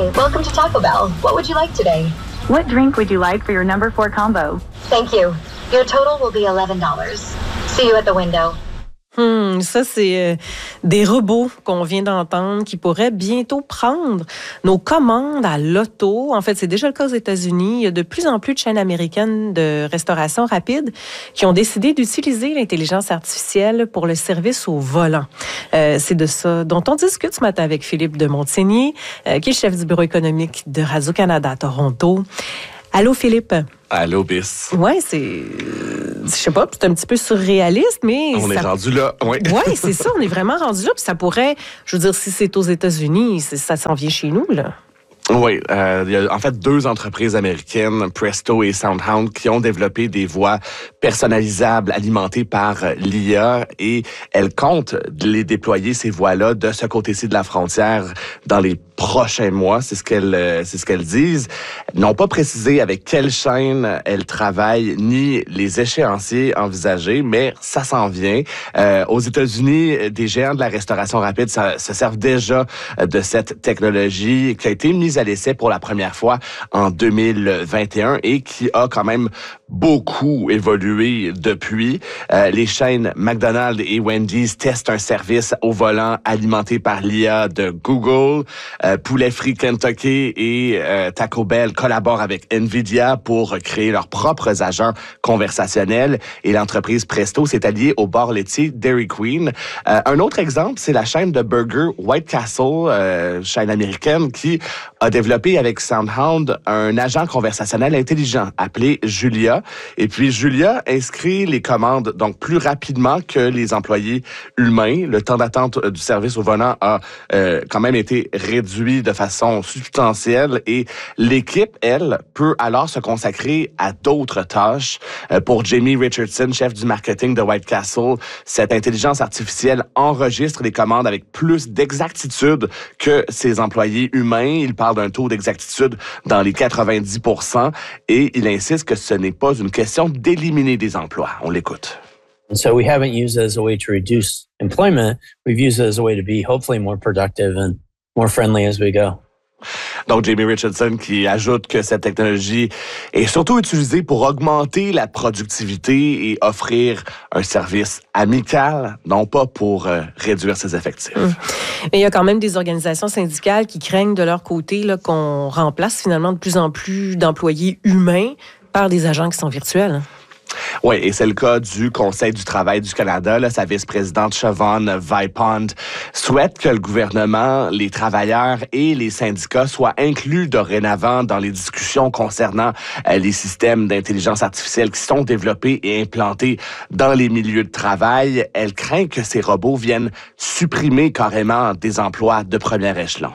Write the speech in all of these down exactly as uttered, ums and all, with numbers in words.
Hi, welcome to Taco Bell. What would you like today? What drink would you like for your number four combo? Thank you. Your total will be eleven dollars. See you at the window. Hmm, ça, c'est euh, des robots qu'on vient d'entendre qui pourraient bientôt prendre nos commandes à l'auto. En fait, c'est déjà le cas aux États-Unis. Il y a de plus en plus de chaînes américaines de restauration rapide qui ont décidé d'utiliser l'intelligence artificielle pour le service au volant. Euh, c'est de ça dont on discute ce matin avec Philippe de Montigny, euh, qui est le chef du bureau économique de Radio-Canada à Toronto. Allô, Philippe? Allô, Bis. Ouais, c'est... Je sais pas, c'est un petit peu surréaliste, mais... On ça... est rendu là, oui. Oui, c'est ça, on est vraiment rendu là. Puis ça pourrait, je veux dire, si c'est aux États-Unis, ça s'en vient chez nous, là. Oui, euh, il y a en fait deux entreprises américaines, Presto et SoundHound, qui ont développé des voix personnalisables alimentées par l'I A et elles comptent les déployer, ces voix-là, de ce côté-ci de la frontière dans les prochains mois. C'est ce qu'elles, c'est ce qu'elles disent. Elles n'ont pas précisé avec quelle chaîne elles travaillent ni les échéanciers envisagés, mais ça s'en vient. Euh, aux États-Unis, des géants de la restauration rapide ça, se servent déjà de cette technologie qui a été mise à l'essai pour la première fois en deux mille vingt et un et qui a quand même beaucoup évolué depuis. Euh, les chaînes McDonald's et Wendy's testent un service au volant alimenté par l'I A de Google. Euh, Poulet Frit Kentucky et euh, Taco Bell collaborent avec Nvidia pour créer leurs propres agents conversationnels et l'entreprise Presto s'est alliée au bar laitier Dairy Queen. Euh, un autre exemple, c'est la chaîne de burger White Castle, euh, chaîne américaine, qui a développé avec SoundHound un agent conversationnel intelligent appelé Julia. Et puis, Julia inscrit les commandes donc plus rapidement que les employés humains. Le temps d'attente du service au volant a euh, quand même été réduit de façon substantielle et l'équipe, elle, peut alors se consacrer à d'autres tâches. Euh, pour Jamie Richardson, chef du marketing de White Castle, cette intelligence artificielle enregistre les commandes avec plus d'exactitude que ses employés humains. Il parle d'un taux d'exactitude dans les quatre-vingt-dix pour cent et il insiste que ce n'est pas une question d'éliminer des emplois. On l'écoute. And so we haven't used it as a way to reduce employment. We've used it as a way to be hopefully more productive and more friendly as we go. Donc, Jamie Richardson qui ajoute que cette technologie est surtout utilisée pour augmenter la productivité et offrir un service amical, non pas pour euh, réduire ses effectifs. Mmh. Mais il y a quand même des organisations syndicales qui craignent de leur côté là, qu'on remplace finalement de plus en plus d'employés humains par des agents qui sont virtuels. Oui, et c'est le cas du Conseil du travail du Canada. Là, sa vice-présidente Siobhan Vipond souhaite que le gouvernement, les travailleurs et les syndicats soient inclus dorénavant dans les discussions concernant euh, les systèmes d'intelligence artificielle qui sont développés et implantés dans les milieux de travail. Elle craint que ces robots viennent supprimer carrément des emplois de premier échelon.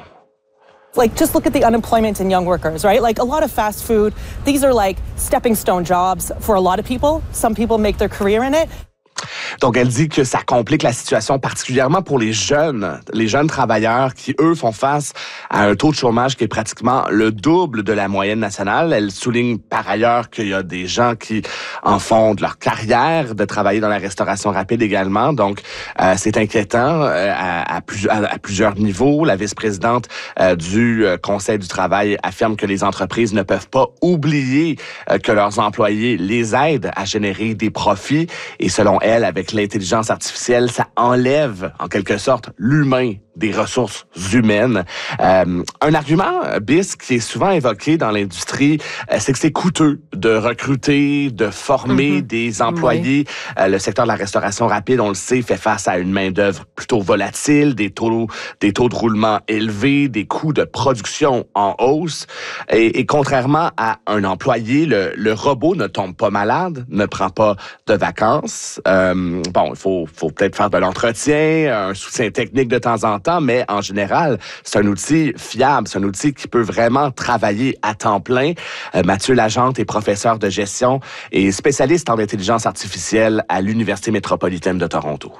Like, just look at the unemployment in young workers, right? Like, a lot of fast food, these are like stepping stone jobs for a lot of people. Some people make their career in it. Donc, elle dit que ça complique la situation, particulièrement pour les jeunes, les jeunes travailleurs qui, eux, font face à un taux de chômage qui est pratiquement le double de la moyenne nationale. Elle souligne par ailleurs qu'il y a des gens qui en font de leur carrière, de travailler dans la restauration rapide également. Donc, euh, c'est inquiétant euh, à, à, plus, à, à plusieurs niveaux. La vice-présidente euh, du euh, Conseil du travail affirme que les entreprises ne peuvent pas oublier euh, que leurs employés les aident à générer des profits. Et selon elle, avec l'intelligence artificielle, ça enlève en quelque sorte l'humain des ressources humaines. Euh, un argument, Bis, qui est souvent évoqué dans l'industrie, euh, c'est que c'est coûteux de recruter, de former mm-hmm. des employés. Oui. Euh, le secteur de la restauration rapide, on le sait, fait face à une main-d'œuvre plutôt volatile, des taux, des taux de roulement élevés, des coûts de production en hausse. Et, et contrairement à un employé, le, le robot ne tombe pas malade, ne prend pas de vacances. Euh, bon, il faut, faut peut-être faire de l'entretien, un soutien technique de temps en temps, mais en général, c'est un outil fiable, c'est un outil qui peut vraiment travailler à temps plein. Euh, Mathieu Lagente est professeur de gestion et spécialiste en intelligence artificielle à l'Université métropolitaine de Toronto.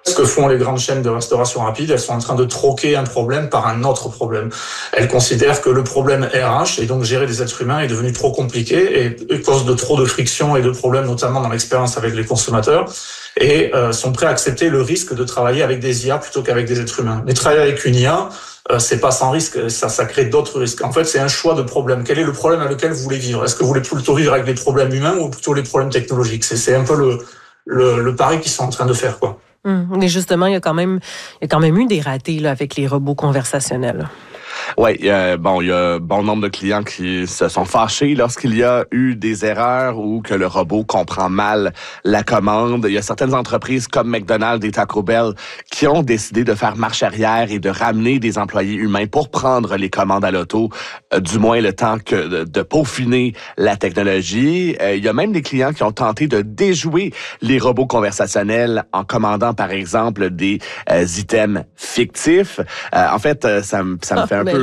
Ce que font les grandes chaînes de restauration rapide, elles sont en train de troquer un problème par un autre problème. Elles considèrent que le problème R H, et donc gérer des êtres humains, est devenu trop compliqué et cause de trop de frictions et de problèmes, notamment dans l'expérience avec les consommateurs, et euh, sont prêts à accepter le risque de travailler avec des I A plutôt qu'avec des êtres humains. Mais travailler avec une I A, euh, c'est pas sans risque, ça, ça crée d'autres risques. En fait, c'est un choix de problème. Quel est le problème avec lequel vous voulez vivre? Est-ce que vous voulez plutôt vivre avec des problèmes humains ou plutôt les problèmes technologiques? C'est, c'est un peu le, le, le pari qu'ils sont en train de faire, quoi. Hum, mais justement, il y a quand même, il y a quand même eu des ratés là, avec les robots conversationnels. Oui, euh, bon, il y a bon nombre de clients qui se sont fâchés lorsqu'il y a eu des erreurs ou que le robot comprend mal la commande. Il y a certaines entreprises comme McDonald's et Taco Bell qui ont décidé de faire marche arrière et de ramener des employés humains pour prendre les commandes à l'auto, euh, du moins le temps que de, de peaufiner la technologie. Euh, il y a même des clients qui ont tenté de déjouer les robots conversationnels en commandant, par exemple, des euh, items fictifs. Euh, en fait, ça, ça me fait un peu